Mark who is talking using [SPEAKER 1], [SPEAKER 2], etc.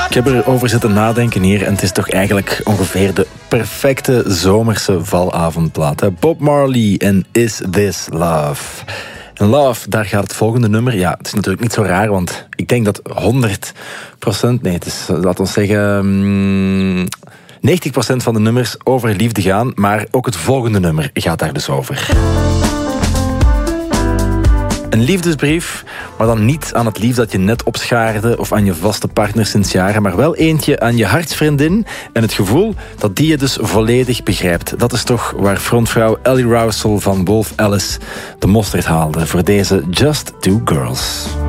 [SPEAKER 1] Ik heb erover zitten nadenken hier en het is toch eigenlijk ongeveer de perfecte zomerse valavondplaat. Hè? Bob Marley en Is This Love? En Love, daar gaat het volgende nummer. Ja, het is natuurlijk niet zo raar, want ik denk dat 100%, nee, het is, laten we zeggen, 90% van de nummers over liefde gaan, maar ook het volgende nummer gaat daar dus over. Een liefdesbrief, maar dan niet aan het lief dat je net opschaarde of aan je vaste partner sinds jaren, maar wel eentje aan je hartsvriendin en het gevoel dat die je dus volledig begrijpt. Dat is toch waar frontvrouw Ellie Russell van Wolf Alice de mosterd haalde voor deze Just Two Girls.